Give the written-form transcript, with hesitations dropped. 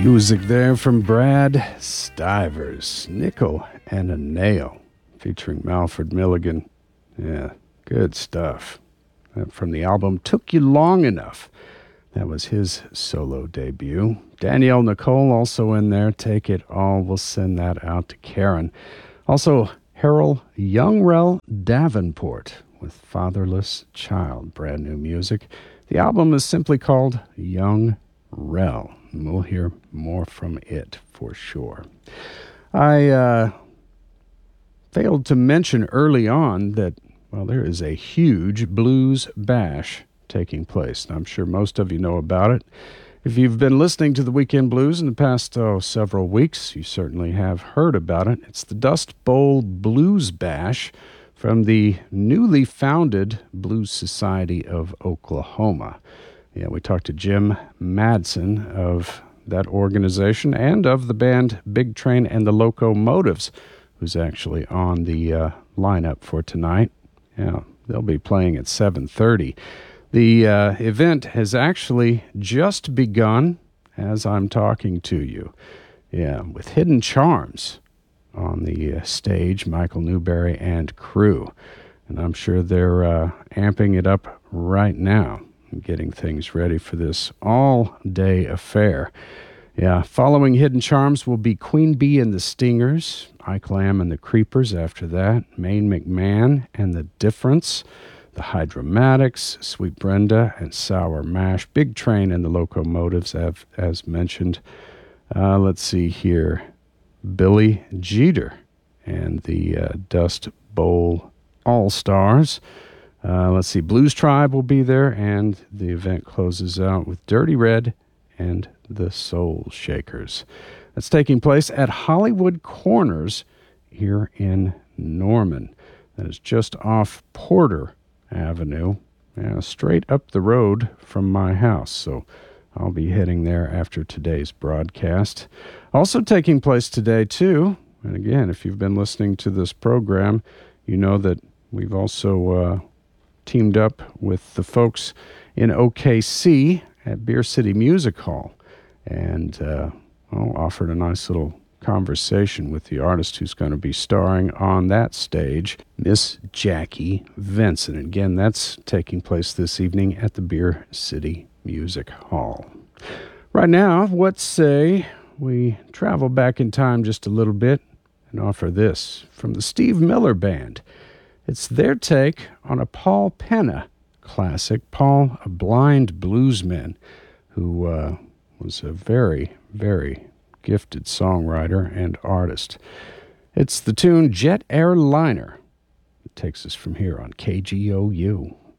Music there from Brad Stivers, Nickel and a Nail, featuring Malford Milligan. Yeah, good stuff. From the album Took You Long Enough. That was his solo debut. Danielle Nicole also in there. Take It All. We'll send that out to Karen. Also, Harold Youngrell Davenport with Fatherless Child. Brand new music. The album is simply called Young Rel. And we'll hear more from it for sure. I failed to mention early on that, well, there is a huge blues bash taking place. And I'm sure most of you know about it. If you've been listening to the Weekend Blues in the past several weeks, you certainly have heard about it. It's the Dust Bowl Blues Bash from the newly founded Blues Society of Oklahoma. Yeah, we talked to Jim Madsen of that organization and of the band Big Train and the Locomotives, who's actually on the lineup for tonight. Yeah, they'll be playing at 7:30. The event has actually just begun as I'm talking to you. Yeah, with Hidden Charms on the stage, Michael Newberry and crew. And I'm sure they're amping it up right now, getting things ready for this all-day affair. Yeah, following Hidden Charms will be Queen Bee and the Stingers, Ike Lamb and the Creepers after that, Maine McMahon and the Difference, the Hydramatics, Sweet Brenda and Sour Mash, Big Train and the Locomotives, as mentioned. Let's see here, Billy Jeter and the Dust Bowl All-Stars. Let's see, Blues Tribe will be there, and the event closes out with Dirty Red and the Soul Shakers. That's taking place at Hollywood Corners here in Norman. That is just off Porter Avenue, straight up the road from my house. So I'll be heading there after today's broadcast. Also taking place today, too, and again, if you've been listening to this program, you know that we've also teamed up with the folks in OKC at Beer City Music Hall and offered a nice little conversation with the artist who's going to be starring on that stage, Miss Jackie Vincent. And again, that's taking place this evening at the Beer City Music Hall. Right now, let's say we travel back in time just a little bit and offer this from the Steve Miller Band. It's their take on a Paul Penna classic. Paul, a blind bluesman who was a very, very gifted songwriter and artist. It's the tune Jet Airliner. It takes us from here on KGOU.